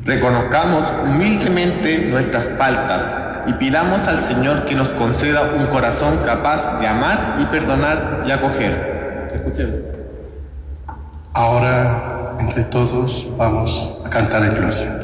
Reconozcamos humildemente nuestras faltas y pidamos al Señor que nos conceda un corazón capaz de amar y perdonar y acoger. Escuchemos. Ahora, entre todos, vamos a cantar el Gloria.